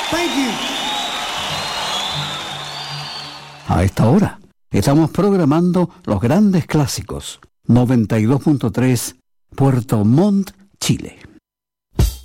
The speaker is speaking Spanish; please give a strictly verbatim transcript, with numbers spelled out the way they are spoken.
Thank you. A esta hora estamos programando los grandes clásicos. noventa y dos punto tres Puerto Montt, Chile.